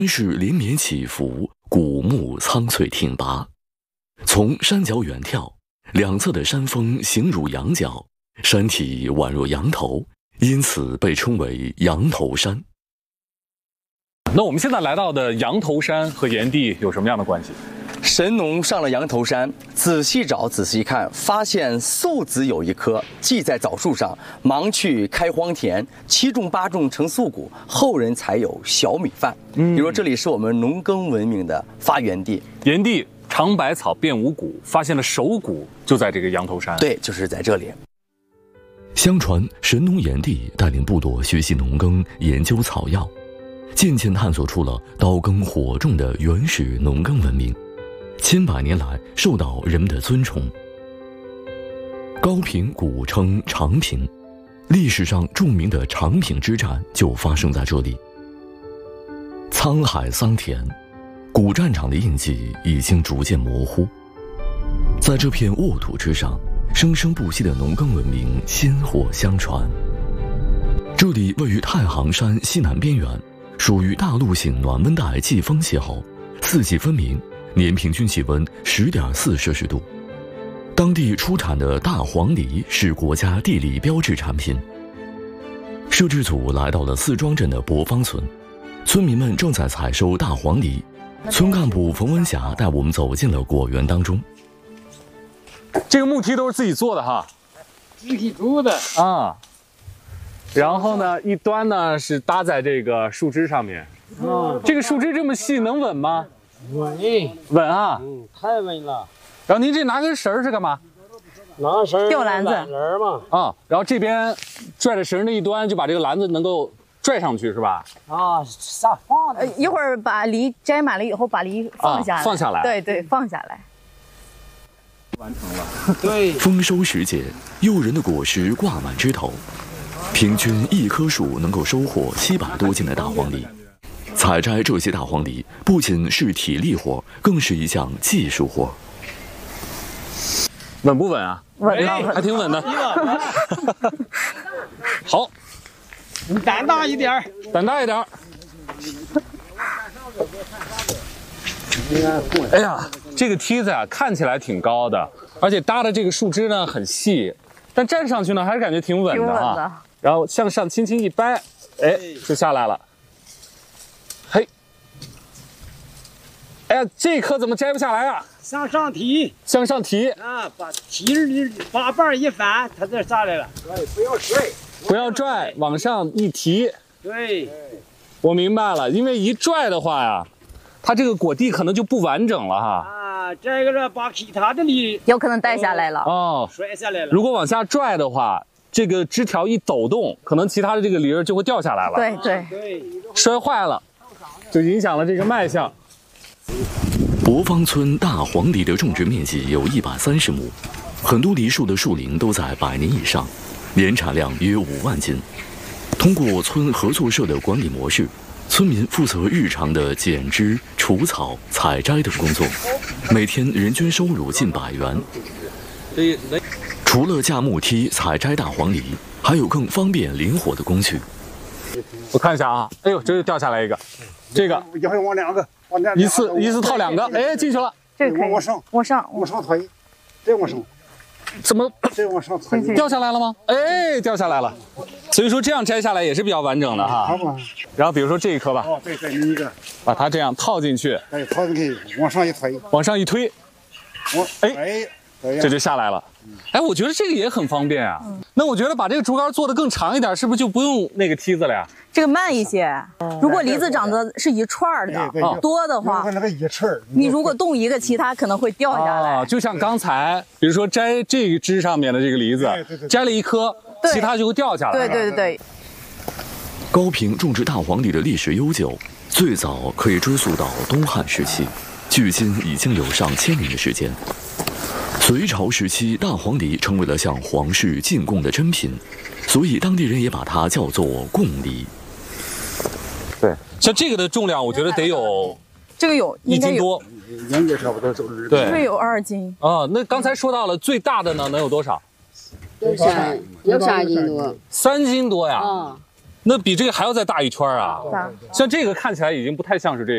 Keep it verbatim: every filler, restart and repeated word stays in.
是连绵起伏，古木苍翠挺拔。从山脚远眺，两侧的山峰形如羊角，山体宛若羊头，因此被称为羊头山。 那我们现在来到的羊头山和炎帝有什么样的关系？ 神农上了羊头山，仔细找仔细看，发现素子有一棵，系在枣树上，忙去开荒田，七种八种成素谷，后人才有小米饭。嗯，比如说这里是我们农耕文明的发源地。 炎帝尝百草变五谷，发现了首谷就在这个羊头山。 对，就是在这里。 相传神农炎帝带领部落学习农耕，研究草药，渐渐探索出了刀耕火种的原始农耕文明，千百年来受到人们的尊崇。高平古称长平，历史上著名的长平之战就发生在这里。沧海桑田，古战场的印记已经逐渐模糊，在这片沃土之上，生生不息的农耕文明薪火相传。这里位于太行山西南边缘，属于大陆性暖温带季风气候，四季分明，年平均气温 十点四摄氏度。当地出产的大黄梨是国家地理标志产品。摄制组来到了四庄镇的博方村，村民们正在采收大黄梨。村干部冯文霞带我们走进了果园当中。 这个木梯都是自己做的哈， 自己做的啊。然后呢，一端呢是搭在这个树枝上面。啊，这个树枝这么细，能稳吗？ 稳， 稳啊， 嗯，太稳了。 然后您这拿根绳是干嘛？ 拿绳吊篮子人嘛。 啊，然后这边拽着绳的一端，就把这个篮子能够拽上去是吧？ 啊，下放的。 一会儿把梨摘满了以后，把梨放下来， 啊、放下来。 对对，放下来。 完成了。 对。 丰收时节，诱人的果实挂满枝头，平均一棵树能够收获七百多斤的大黄梨。采摘这些大黄梨不仅是体力活，更是一项技术活。 稳不稳啊？ 稳了， 还挺稳的。好， 你胆大一点， 胆大一点。哎呀，这个梯子啊，看起来挺高的，而且搭的这个树枝呢很细，但站上去呢还是感觉挺稳的啊。的然后向上轻轻一掰，哎，就下来了。嘿，哎呀，这颗怎么摘不下来啊？ 向上提， 向上提啊，把提把把一翻，它就下来了。对，不要拽， 不要拽，往上一提。 对， 我明白了，因为一拽的话呀，它这个果蒂可能就不完整了哈。 啊，这个是把其他的梨有可能带下来了。 哦， 摔下来了。 如果往下拽的话，这个枝条一抖动，可能其他的这个梨儿就会掉下来了。 对对对， 摔坏了，就影响了这个卖相。 博方村大黄梨的种植面积有一百三十亩，很多梨树的树龄都在百年以上，年产量约五万斤。通过村合作社的管理模式，村民负责日常的剪枝、除草、采摘等工作，每天人均收入近百元。除了架木梯采摘大黄梨，还有更方便灵活的工具。 我看一下啊，哎呦，这就掉下来一个，这个一会儿往两个，往两一次一次套两个，哎，进去了。 这个可以往上， 往上， 往上推，再往上， 怎么再往上推？ 掉下来了吗？哎，掉下来了。所以说这样摘下来也是比较完整的哈。 好吧。 然后比如说这一颗吧， 哦，对对，你一个， 把它这样套进去， 哎，套进去，往上一推， 往上一推， 往哎哎， 这就下来了。哎，我觉得这个也很方便啊。嗯、那我觉得把这个竹竿做得更长一点，是不是就不用那个梯子了呀？ 这个慢一些。如果梨子长得是一串的， 哦、 多的话， 那个一串， 你如果动一个，其他可能会掉下来。 哦、就像刚才，比如说摘这个枝上面的这个梨子， 对对对摘了一颗，其他就会掉下来。 对对对对。 高平种植大黄梨的历史悠久，最早可以追溯到东汉时期，距今已经有上千年的时间。隋朝时期，大黄梨成为了向皇室进贡的珍品，所以当地人也把它叫做贡梨。 对，像这个的重量，我觉得得有这个有一斤多， 应该差不多就是对， 这个有二斤啊。那刚才说到了最大的呢，能有多少？ 有三有三斤多， 三斤多呀。 啊， 那比这个还要再大一圈啊。 大， 像这个看起来已经不太像是这个。